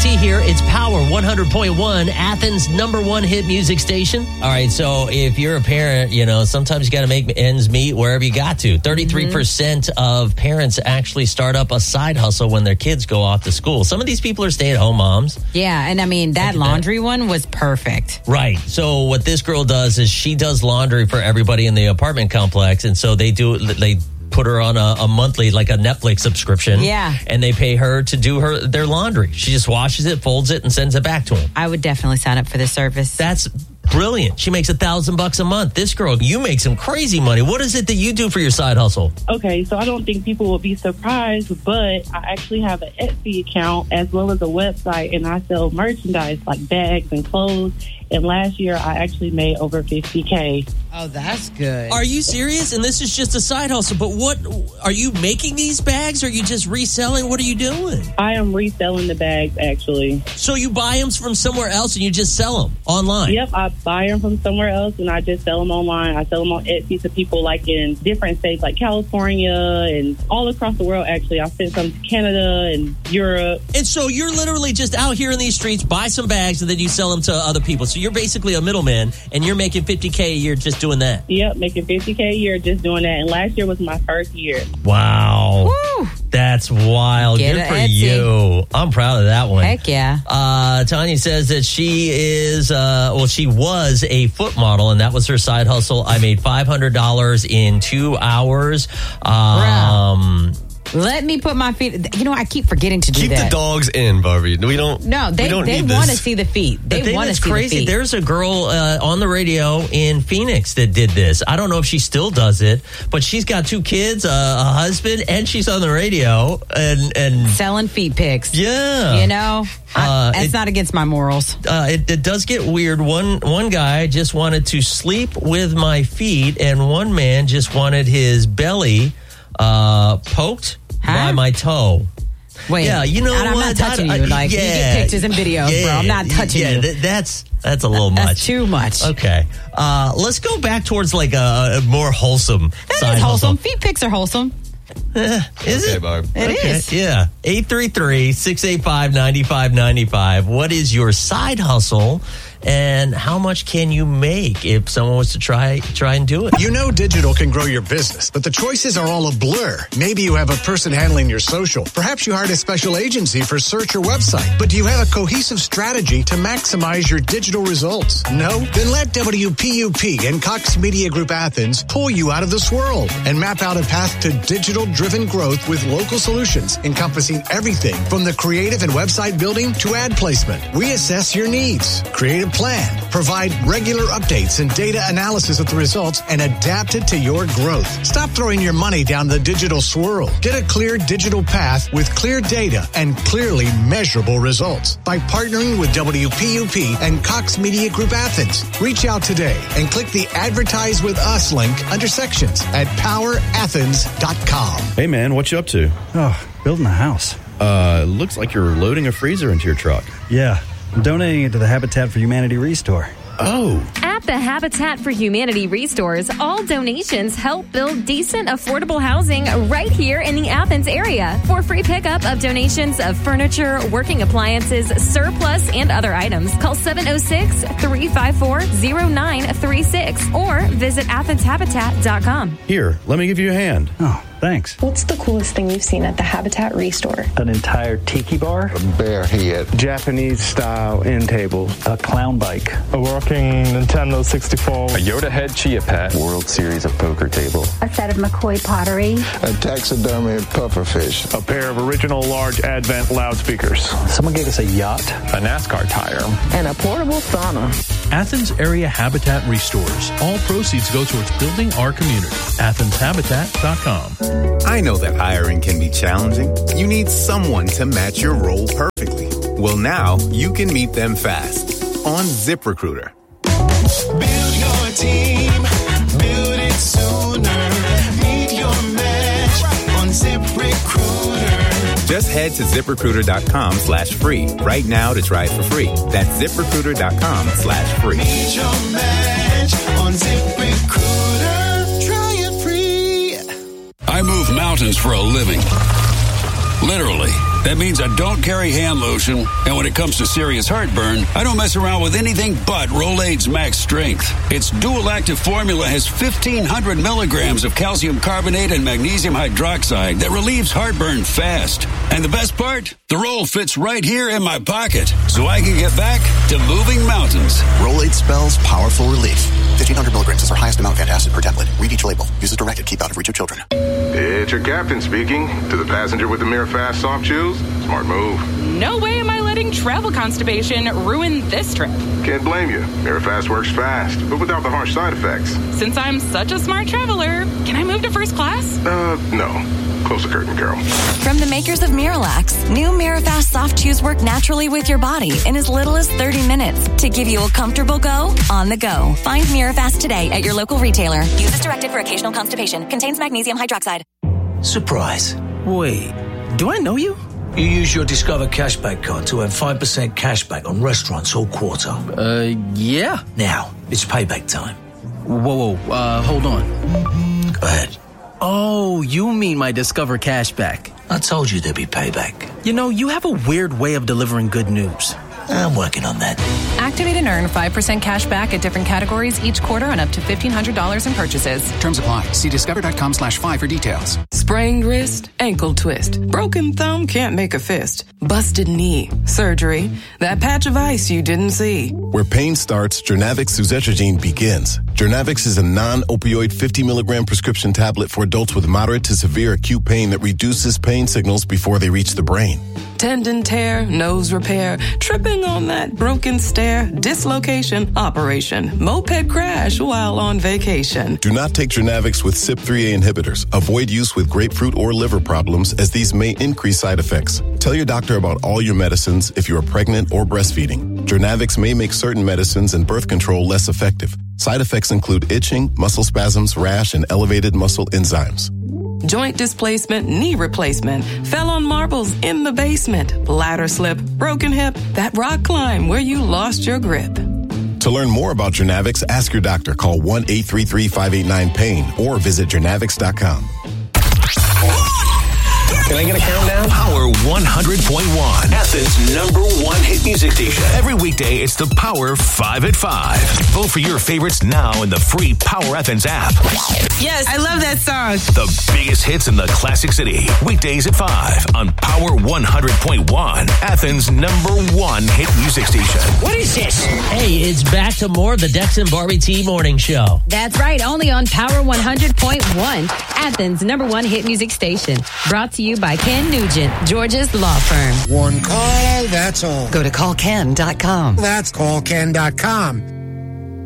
KFC here. It's Power 100.1, Athens' #1 hit music station. All right, so if you're a parent, sometimes you got to make ends meet wherever you got to. 33% of parents actually start up a side hustle when their kids go off to school. Some of these people are stay-at-home moms. Yeah, and I mean, that laundry one was perfect. Right. So what this girl does is she does laundry for everybody in the apartment complex, and so they put her on a monthly, like a Netflix subscription. Yeah. And they pay her to do their laundry. She just washes it, folds it, and sends it back to them. I would definitely sign up for this service. That's brilliant. She makes $1,000 a month. This girl, you make some crazy money. What is it that you do for your side hustle? Okay, so I don't think people will be surprised, but I actually have an Etsy account as well as a website, and I sell merchandise like bags and clothes. And last year, I actually made over $50K. Oh, that's good. Are you serious? And this is just a side hustle. But what, are you making these bags? Or are you just reselling? What are you doing? I am reselling the bags, actually. So you buy them from somewhere else and you just sell them online? Yep, I buy them from somewhere else and I just sell them online. I sell them on Etsy to people like in different states like California and all across the world, actually. I sent some to Canada and Europe. And so you're literally just out here in these streets, buy some bags, and then you sell them to other people. So you're basically a middleman, and you're making $50K a year just doing that. Yep, making $50K a year just doing that. And last year was my first year. Wow. Woo. That's wild. Get Good for Etsy. you. I'm proud of that one. Heck yeah. Tanya says that she is, she was a foot model, and that was her side hustle. I made $500 in 2 hours. Let me put my feet. I keep forgetting to do Keep that. the dogs in, Barbie. We don't. No, they want to see the feet. They want to see crazy. the feet. There's a girl on the radio in Phoenix that did this. I don't know if she still does it, but she's got 2 kids, a husband, and she's on the radio and selling feet pics. Yeah, it's not against my morals. It does get weird. One guy just wanted to sleep with my feet, and one man just wanted his belly poked by my toe. Wait, yeah, you know I'm what? not touching you. You get pictures and videos, bro. I'm not touching you. That's a little much. That's too much. Okay, let's go back towards like a more wholesome. That is wholesome. Feet pics are wholesome. Is it? Barb. It is. Yeah. 833-685-9595. What is your side hustle? And how much can you make if someone was to try and do it? Digital can grow your business, but the choices are all a blur. Maybe you have a person handling your social. Perhaps you hired a special agency for search or website. But do you have a cohesive strategy to maximize your digital results? No? Then let WPUP and Cox Media Group Athens pull you out of the swirl and map out a path to digital-driven growth with local solutions encompassing everything from the creative and website building to ad placement. We assess your needs, create a plan, provide regular updates and data analysis of the results, and adapt it to your growth. Stop throwing your money down the digital swirl. Get a clear digital path with clear data and clearly measurable results by partnering with WPUP and Cox Media Group Athens. Reach out today and click the Advertise with Us link under sections at powerathens.com. Hey man, what you up to? Oh, building a house. Looks like you're loading a freezer into your truck. Yeah, I'm donating it to the Habitat for Humanity Restore. Oh. At the Habitat for Humanity Restores, all donations help build decent, affordable housing right here in the Athens area. For free pickup of donations of furniture, working appliances, surplus, and other items, call 706-354-0936 or visit athenshabitat.com. Here, let me give you a hand. Oh, thanks. What's the coolest thing you've seen at the Habitat Restore? An entire tiki bar. A bear head. Japanese-style end tables. A clown bike. A working Nintendo 64. A Yoda head chia pet. World Series of poker table. A set of McCoy pottery. A taxidermy pufferfish. A pair of original large Advent loudspeakers. Someone gave us a yacht. A NASCAR tire. And a portable sauna. Athens Area Habitat Restores. All proceeds go towards building our community. AthensHabitat.com. I know that hiring can be challenging. You need someone to match your role perfectly. Well, now you can meet them fast on ZipRecruiter. Build your team, build it sooner. Meet your match on ZipRecruiter. Just head to ZipRecruiter.com/free right now to try it for free. That's ZipRecruiter.com/free. Meet your match on ZipRecruiter. Try it free. I move mountains for a living. Literally. That means I don't carry hand lotion, and when it comes to serious heartburn, I don't mess around with anything but Rolaids Max Strength. Its dual-active formula has 1,500 milligrams of calcium carbonate and magnesium hydroxide that relieves heartburn fast. And the best part? The roll fits right here in my pocket, so I can get back to moving mountains. Rolaids spells powerful relief. 1,500 milligrams is our highest amount of antacid per tablet. Read each label. Use as directed. Keep out of reach of children. It's your captain speaking. To the passenger with the Mirafast soft chews, smart move. No way am I letting travel constipation ruin this trip. Can't blame you. Mirafast works fast, but without the harsh side effects. Since I'm such a smart traveler, can I move to first class? No. Close the curtain, Carol. From the makers of Miralax, new Mirafast soft chews work naturally with your body in as little as 30 minutes to give you a comfortable go on the go. Find Mirafast today at your local retailer. Use as directed for occasional constipation. Contains magnesium hydroxide. Surprise. Wait, do I know you? You use your Discover Cashback card to earn 5% cashback on restaurants all quarter. Yeah. Now, it's payback time. Whoa, hold on. Go ahead. Oh, you mean my Discover Cashback. I told you there'd be payback. You know, you have a weird way of delivering good news. I'm working on that. Activate and earn 5% cash back at different categories each quarter on up to $1,500 in purchases. Terms apply. See discover.com/5 for details. Sprained wrist, ankle twist, broken thumb, can't make a fist, busted knee, surgery, that patch of ice you didn't see. Where pain starts, Jernavix suzetrigine begins. Jernavix is a non-opioid 50 milligram prescription tablet for adults with moderate to severe acute pain that reduces pain signals before they reach the brain. Tendon tear, nose repair, tripping on that broken stair, dislocation, operation, moped crash while on vacation. Do not take Jernavix with CYP3A inhibitors. Avoid use with grapefruit or liver problems as these may increase side effects. Tell your doctor about all your medicines if you are pregnant or breastfeeding. Jernavix may make certain medicines and birth control less effective. Side effects include itching, muscle spasms, rash, and elevated muscle enzymes. Joint displacement, knee replacement, fell on marbles in the basement, bladder slip, broken hip, that rock climb where you lost your grip. To learn more about Jernavix, ask your doctor. Call 1-833-589-PAIN or visit Jernavix.com. Can I get a countdown? Power 100.1, Athens' #1 hit music station. Every weekday, it's the Power 5 at 5. Vote for your favorites now in the free Power Athens app. Yes, I love that song. The biggest hits in the classic city. Weekdays at 5 on Power 100.1, Athens' #1 hit music station. What is this? Hey, it's back to more of the Dex and Barbie T Morning Show. That's right, only on Power 100.1, Athens' #1 hit music station. Brought to you by Ken Nugent, George's law firm. One call, that's all. Go to callken.com. That's callken.com.